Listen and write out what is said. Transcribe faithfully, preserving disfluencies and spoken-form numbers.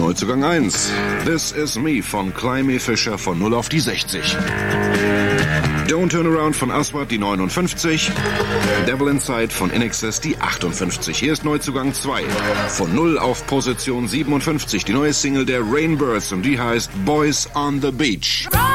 Neuzugang eins. This Is Me von Climby Fisher von null auf die sechzig. Don't Turn Around von Aswad die neunundfünfzig. Devil Inside von In Excess die achtundfünfzig. Hier ist Neuzugang zwei. Von null auf Position siebenundfünfzig. Die neue Single der Rainbirds und die heißt Boys on the Beach.